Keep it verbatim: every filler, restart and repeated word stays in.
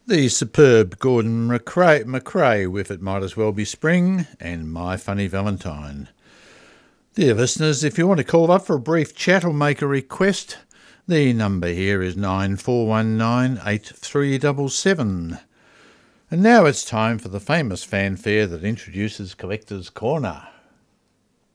The superb Gordon McRae, McRae with It Might As Well Be Spring and My Funny Valentine. Dear listeners, if you want to call up for a brief chat or make a request, the number here is nine four one nine, eight three seven seven. And now it's time for the famous fanfare that introduces Collector's Corner.